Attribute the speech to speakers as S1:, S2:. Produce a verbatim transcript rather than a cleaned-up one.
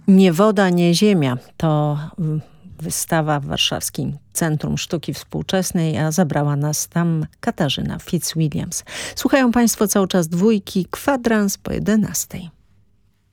S1: Nie woda, nie ziemia to wystawa w Warszawskim Centrum Sztuki Współczesnej, a zabrała nas tam Katarzyna Fitzwilliams. Słuchają Państwo cały czas Dwójki, kwadrans po jedenastej.